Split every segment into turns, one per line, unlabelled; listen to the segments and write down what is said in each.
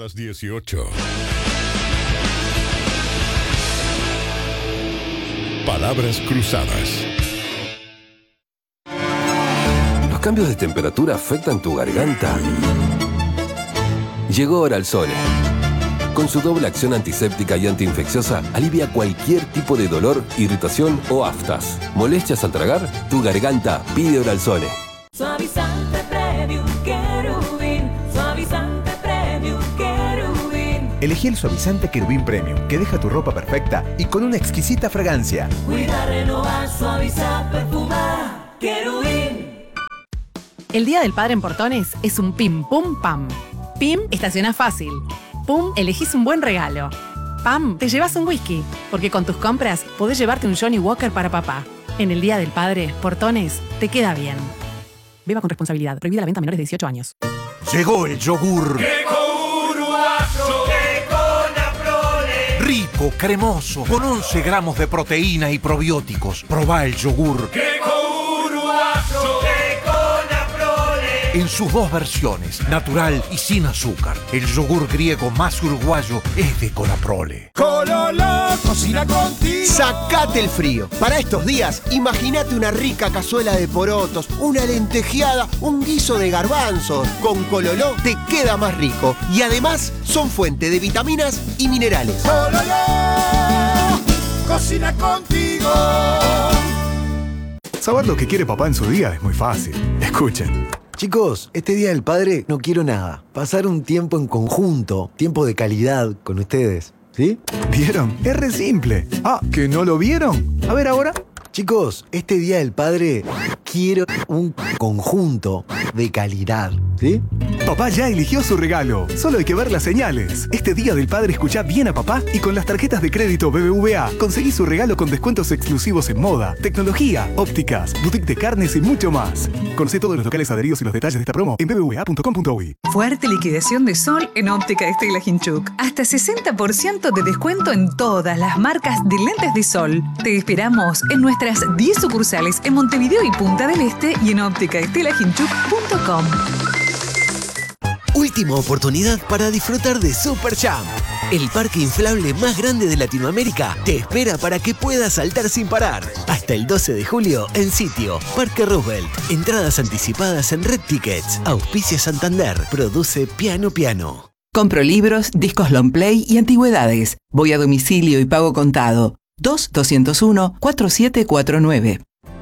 las 18. Palabras cruzadas.
¿Los cambios de temperatura afectan tu garganta? Llegó Oralzone. Con su doble acción antiséptica y antiinfecciosa, alivia cualquier tipo de dolor, irritación o aftas. ¿Molestias al tragar? Tu garganta pide Oralzone.
Suavizante Premium Querubín. Suavizante Premium Querubín.
Elegí el suavizante Querubín Premium, que deja tu ropa perfecta y con una exquisita fragancia.
Cuida, renovar, suavizar, perfumar. Querubín.
El Día del Padre en Portones es un pim pum pam. Pim, estacionás fácil. Pum, elegís un buen regalo. Pam, te llevas un whisky, porque con tus compras podés llevarte un Johnny Walker para papá. En el Día del Padre, Portones te queda bien. Beba con responsabilidad. Prohibida la venta a menores de 18 años.
Llegó el yogur. Rico, cremoso, con 11 gramos de proteína y probióticos. Probá el yogur. En sus dos versiones, natural y sin azúcar. El yogur griego más uruguayo es de Conaprole.
Cololo, cocina contigo.
Sacate el frío. Para estos días, imagínate una rica cazuela de porotos, una lentejeada, un guiso de garbanzos. Con Cololó te queda más rico. Y además, son fuente de vitaminas y minerales.
Cololo, cocina contigo.
Saber lo que quiere papá en su día es muy fácil. Escuchen.
Chicos, este Día del Padre no quiero nada. Pasar un tiempo en conjunto, tiempo de calidad con ustedes, ¿sí?
¿Vieron? Es re simple. Ah, ¿que no lo vieron? A ver ahora.
Chicos, este Día del Padre quiero un conjunto de calidad, ¿sí?
Papá ya eligió su regalo. Solo hay que ver las señales. Este Día del Padre escuchá bien a papá y con las tarjetas de crédito BBVA conseguí su regalo con descuentos exclusivos en moda, tecnología, ópticas, boutique de carnes y mucho más. Conoce todos los locales adheridos y los detalles de esta promo en bbva.com.uy.
Fuerte liquidación de sol en Óptica Estela Hinchuk. Hasta 60% de descuento en todas las marcas de lentes de sol. Te esperamos en nuestras 10 sucursales en Montevideo y Punta del Este y en ópticaestelahinchuk.com.
Última oportunidad para disfrutar de Super Jump. El parque inflable más grande de Latinoamérica te espera para que puedas saltar sin parar. Hasta el 12 de julio en sitio Parque Roosevelt. Entradas anticipadas en Red Tickets. Auspicia Santander. Produce Piano Piano.
Compro libros, discos long play y antigüedades. Voy a domicilio y pago contado. 2-201-4749.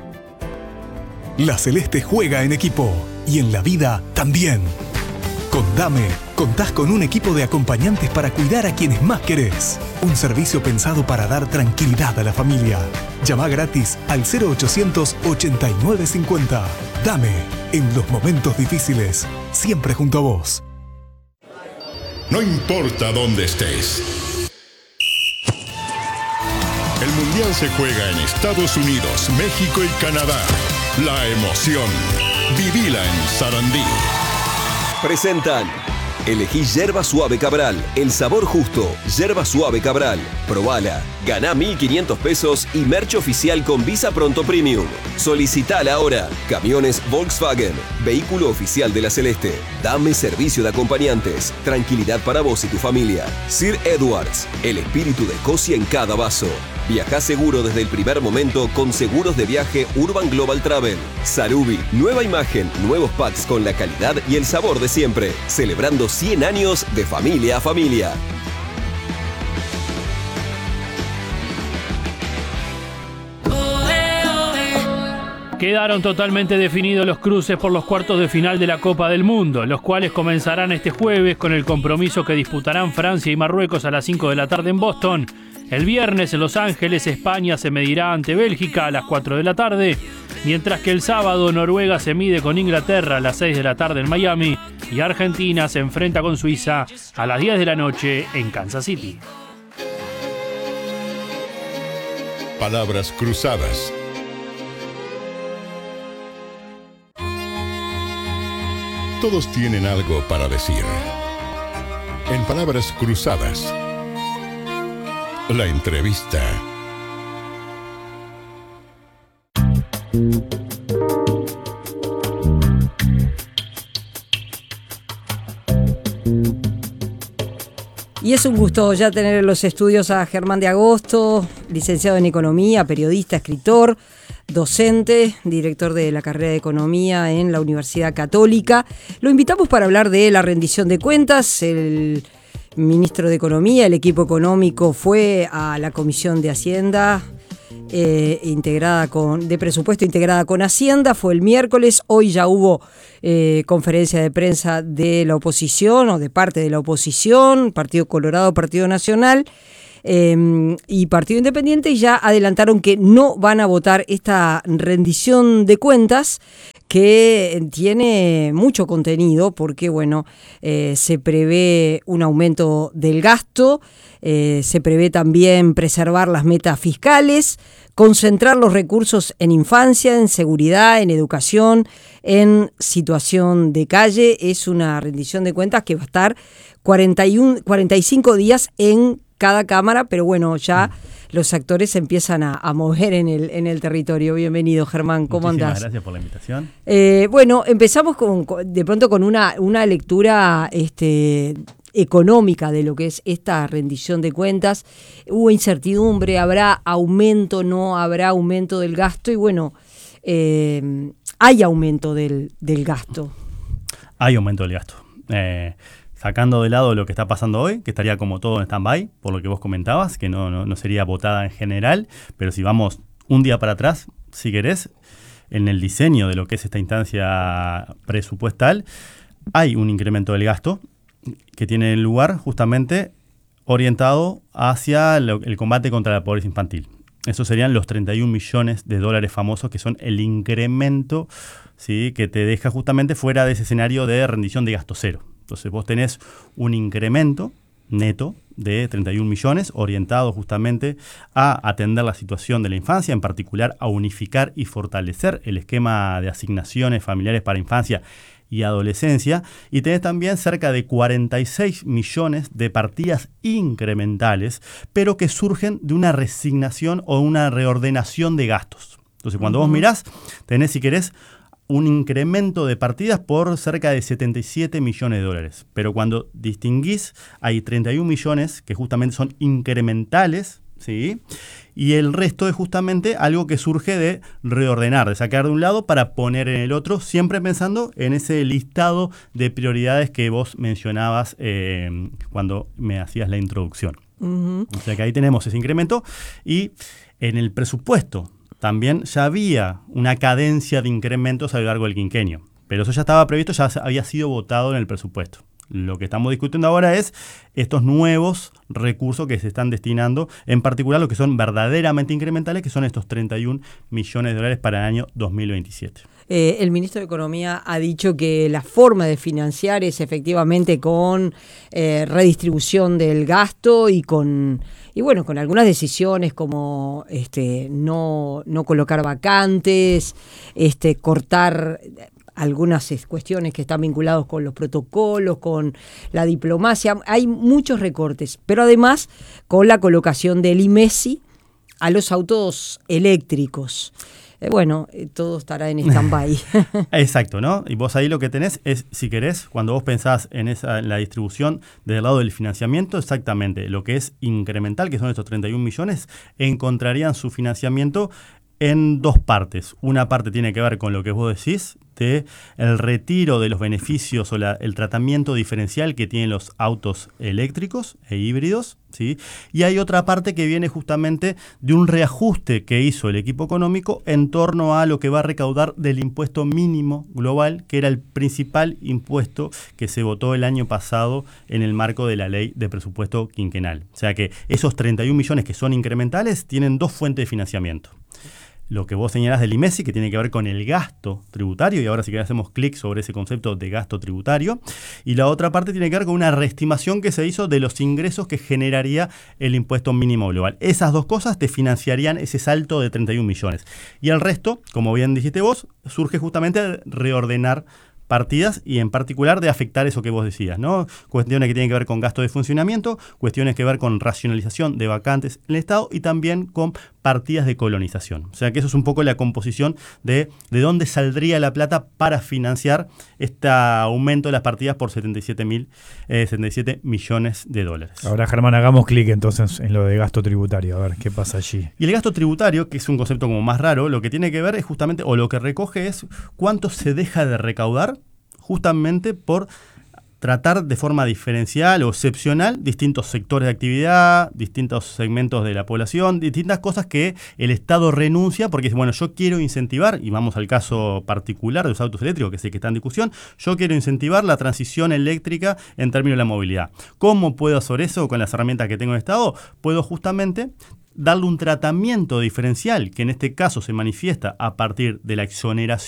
La Celeste juega en equipo y en la vida también. Con Dame, contás con un equipo de acompañantes para cuidar a quienes más querés. Un servicio pensado para dar tranquilidad a la familia. Llama gratis al 0800 8950. Dame, en los momentos difíciles, siempre junto a vos.
No importa dónde estés. El Mundial se juega en Estados Unidos, México y Canadá. La emoción. Vivila en Sarandí.
Presentan. Elegí Yerba Suave Cabral, el sabor justo. Yerba Suave Cabral. Probala. Ganá 1.500 pesos y merch oficial con Visa Pronto Premium. Solicitala ahora. Camiones Volkswagen. Vehículo oficial de la Celeste. Dame servicio de acompañantes. Tranquilidad para vos y tu familia. Sir Edwards. El espíritu de Cosi en cada vaso. Viajá seguro desde el primer momento con seguros de viaje Urban Global Travel. Sarubi, nueva imagen, nuevos packs con la calidad y el sabor de siempre. Celebrando 100 años de familia a familia.
Quedaron totalmente definidos los cruces por los cuartos de final de la Copa del Mundo, los cuales comenzarán este jueves con el compromiso que disputarán Francia y Marruecos a las 5 de la tarde en Boston. El viernes en Los Ángeles, España se medirá ante Bélgica a las 4 de la tarde, mientras que el sábado Noruega se mide con Inglaterra a las 6 de la tarde en Miami y Argentina se enfrenta con Suiza a las 10 de la noche en Kansas City.
Palabras cruzadas. Todos tienen algo para decir. En Palabras cruzadas. La entrevista.
Y es un gusto ya tener en los estudios a Germán de Agosto, licenciado en Economía, periodista, escritor, docente, director de la carrera de Economía en la Universidad Católica. Lo invitamos para hablar de la rendición de cuentas. El ministro de Economía, el equipo económico fue a la Comisión de Hacienda de presupuesto integrada con Hacienda, fue el miércoles. Hoy ya hubo conferencia de prensa de la oposición o de parte de la oposición, Partido Colorado, Partido Nacional y Partido Independiente, y ya adelantaron que no van a votar esta rendición de cuentas, que tiene mucho contenido porque, bueno, se prevé un aumento del gasto, se prevé también preservar las metas fiscales, concentrar los recursos en infancia, en seguridad, en educación, en situación de calle. Es una rendición de cuentas que va a estar 45 días en cada cámara, pero bueno, ya los actores se empiezan a mover en el territorio. Bienvenido, Germán, ¿cómo andás?
Muchísimas gracias por la invitación.
Bueno, empezamos de pronto con una lectura económica de lo que es esta rendición de cuentas. Hubo incertidumbre, ¿habrá aumento, no habrá aumento del gasto? Y bueno, hay aumento del gasto.
Hay aumento del gasto. Sacando de lado lo que está pasando hoy, que estaría como todo en stand-by, por lo que vos comentabas, que no sería votada en general, pero si vamos un día para atrás, si querés, en el diseño de lo que es esta instancia presupuestal, hay un incremento del gasto que tiene lugar justamente orientado hacia el combate contra la pobreza infantil. Esos serían los 31 millones de dólares famosos, que son el incremento, ¿sí?, que te deja justamente fuera de ese escenario de rendición de gasto cero. Entonces vos tenés un incremento neto de 31 millones orientado justamente a atender la situación de la infancia, en particular a unificar y fortalecer el esquema de asignaciones familiares para infancia y adolescencia, y tenés también cerca de 46 millones de partidas incrementales, pero que surgen de una resignación o una reordenación de gastos. Entonces cuando vos mirás, tenés, si querés, un incremento de partidas por cerca de 77 millones de dólares. Pero cuando distinguís, hay 31 millones que justamente son incrementales, ¿sí? Y el resto es justamente algo que surge de reordenar, de sacar de un lado para poner en el otro, siempre pensando en ese listado de prioridades que vos mencionabas cuando me hacías la introducción. O sea que ahí tenemos ese incremento, y en el presupuesto también ya había una cadencia de incrementos a lo largo del quinquenio, pero eso ya estaba previsto, ya había sido votado en el presupuesto. Lo que estamos discutiendo ahora es estos nuevos recursos que se están destinando, en particular los que son verdaderamente incrementales, que son estos 31 millones de dólares para el año 2027.
El ministro de Economía ha dicho que la forma de financiar es efectivamente con redistribución del gasto y bueno, con algunas decisiones como no colocar vacantes, cortar algunas cuestiones que están vinculadas con los protocolos, con la diplomacia. Hay muchos recortes, pero además con la colocación del IMESI a los autos eléctricos. Todo estará en stand-by.
Exacto, ¿no? Y vos ahí lo que tenés es, si querés, cuando vos pensás en la distribución del lado del financiamiento, exactamente lo que es incremental, que son estos 31 millones, encontrarían su financiamiento en dos partes. Una parte tiene que ver con lo que vos decís, de el retiro de los beneficios o el tratamiento diferencial que tienen los autos eléctricos e híbridos, ¿sí? Y hay otra parte que viene justamente de un reajuste que hizo el equipo económico en torno a lo que va a recaudar del impuesto mínimo global, que era el principal impuesto que se votó el año pasado en el marco de la ley de presupuesto quinquenal. O sea que esos 31 millones que son incrementales tienen dos fuentes de financiamiento. Lo que vos señalás del IMESI, que tiene que ver con el gasto tributario, y ahora si querés hacemos clic sobre ese concepto de gasto tributario, y la otra parte tiene que ver con una reestimación que se hizo de los ingresos que generaría el impuesto mínimo global. Esas dos cosas te financiarían ese salto de 31 millones. Y el resto, como bien dijiste vos, surge justamente de reordenar partidas y en particular de afectar eso que vos decías, ¿no? Cuestiones que tienen que ver con gasto de funcionamiento, cuestiones que ver con racionalización de vacantes en el Estado y también con partidas de colonización. O sea que eso es un poco la composición de dónde saldría la plata para financiar este aumento de las partidas por 77 millones de dólares.
Ahora, Germán, hagamos clic entonces en lo de gasto tributario, a ver qué pasa allí.
Y el gasto tributario, que es un concepto como más raro, lo que tiene que ver es justamente, o lo que recoge es cuánto se deja de recaudar justamente por tratar de forma diferencial o excepcional distintos sectores de actividad, distintos segmentos de la población, distintas cosas que el Estado renuncia porque dice, bueno, yo quiero incentivar, y vamos al caso particular de los autos eléctricos, que es el que está en discusión, yo quiero incentivar la transición eléctrica en términos de la movilidad. ¿Cómo puedo hacer eso con las herramientas que tengo en el Estado? Puedo justamente darle un tratamiento diferencial, que en este caso se manifiesta a partir de la exoneración